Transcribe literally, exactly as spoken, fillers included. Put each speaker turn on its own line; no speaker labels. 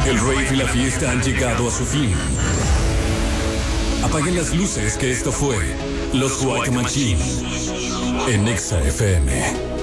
El rave y la fiesta han llegado a su fin. Apaguen las luces, que esto fue Los White Machine en Exa F M.